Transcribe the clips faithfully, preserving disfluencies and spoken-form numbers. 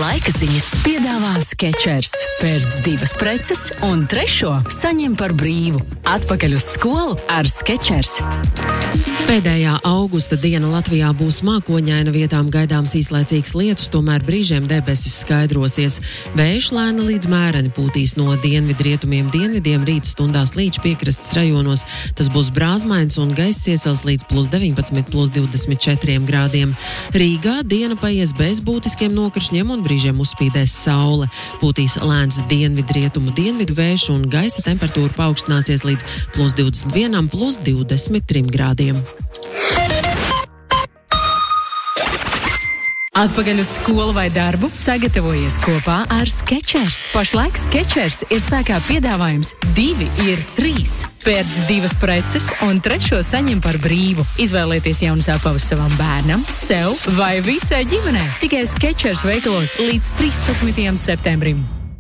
Laika ziņas piedāvā Skechers. Pērc divas preces un trešo saņem par brīvu. Atpakaļ uz skolu ar Skechers. Pēdējā augusta diena Latvijā būs mākoņaina, vietām gaidāms īslaicīgs lietus, tomēr brīžiem debesis skaidrosies. Vējš lēni līdz mēreni pūtīs no dienvidrietumiem dienvidiem, rīta stundās līdz piekrastes rajonos. Tas būs brāzmains un gaiss iesals līdz plus deviņpadsmit, plus divdesmit četriem grādiem. Rīgā diena paies bez būtiskiem nokrišņiem un brīžiem uzspīdēs saule. Pūtīs lēns dienvidrietumu dienvidu vējš un gaisa temperatūra paaugstināsies līdz plus divdesmit viens, plus divdesmit trīs grādiem. Atpakaļ uz skolu vai darbu sagatavojies kopā ar Skechers. Pašlaik Skechers ir spēkā piedāvājums divi ir trīs. Pērc divas preces un trešo saņem par brīvu. Izvēlieties jaunas apavus savam bērnam, sev vai visai ģimenei. Tikai Skechers veikalos līdz trīspadsmitajam septembrim.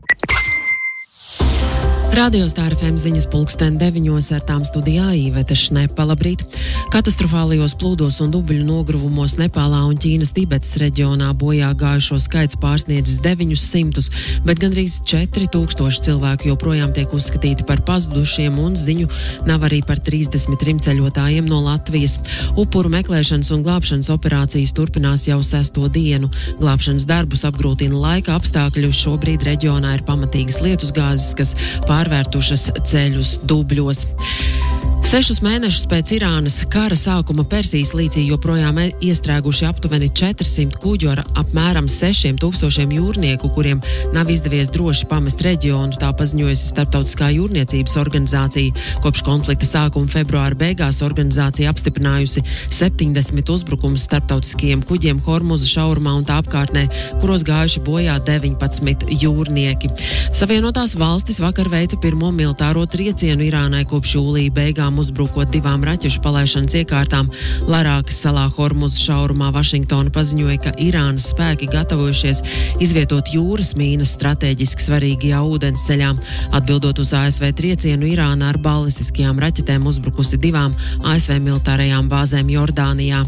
Radio Star F M ziņas pulksten deviņos, ar tām studijā Īvete Šnepa. Labrīt! Katastrofālajos plūdos un dubļu nogruvumos Nepālā un Ķīnas Tibetas reģionā bojā gājušo skaits pārsniedzis deviņus simtus, bet gandrīz četri tūkstoši cilvēku joprojām tiek uzskatīti par pazudušiem un ziņu nav arī par trīsdesmit trim ceļotājiem no Latvijas. Upuru meklēšanas un glābšanas operācijas turpinās jau sesto dienu. Glābšanas darbus apgrūtina laika apstākļi. Šobrīd reģionā ir pamatīgas lietusgāzes, kas pār pārvērtušas ceļus dubļos. Sešus mēnešus pēc Irānas kara sākuma Persijas līcī joprojām iestrēguši aptuveni četrsimt kuģu ar apmēram sešiem tūkstošiem jūrnieku, kuriem nav izdevies droši pamest reģionu, tā paziņojusi Starptautiskā jūrniecības organizācija. Kopš konflikta sākuma februāra beigās organizācija apstiprinājusi septiņdesmit uzbrukumus starptautiskajiem kuģiem Hormuza šaurumā un tā apkārtnē, kuros gājuši bojā deviņpadsmit jūrnieki. Savienotās valstis vakar veica pirmo militāro triecienu Irānai kopš jūlija beigām, uzbrukot divām raķešu palaišanas iekārtām. Larākas salā Hormuza šaurumā Vašingtona paziņoja, ka Irānas spēki gatavojušies izvietot jūras mīnas strateģiski svarīgajā ūdensceļā. Atbildot uz A S V triecienu, Irāna ar balistiskajām raķetēm uzbrukusi divām A S V militārajām bāzēm Jordānijā.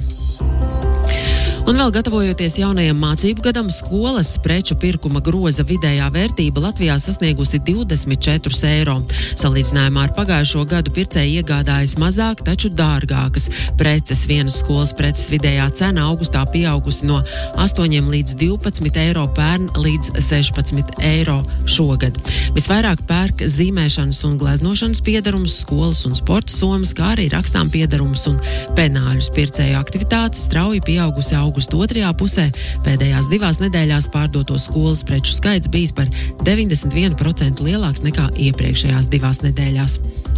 Un vēl gatavojoties jaunajam mācību gadam, skolas preču pirkuma groza vidējā vērtība Latvijā sasniegusi divdesmit četrus eiro. Salīdzinājumā ar pagājušo gadu pircēji iegādājas mazāk, taču dārgākas preces. Vienas skolas preces vidējā cena augustā pieaugusi no astoņiem līdz divpadsmit eiro pērn līdz sešpadsmit eiro šogad. Visvairāk pērk zīmēšanas un gleznošanas piedarumus, skolas un sporta somas, kā arī rakstām piedarumus un penāļus. Pircēju aktivitātes strauji pieaugusi augusta otrajā pusē. Pēdējās divās nedēļās pārdoto skolas preču skaits bijis par deviņdesmit vienu procentu lielāks nekā iepriekšējās divās nedēļās.